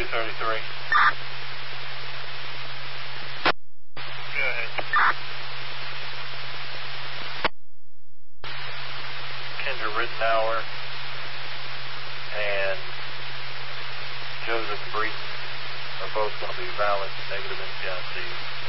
233. Go ahead. Kendra Rittenauer and Joseph Breeden are both going to be valid negative NPICs.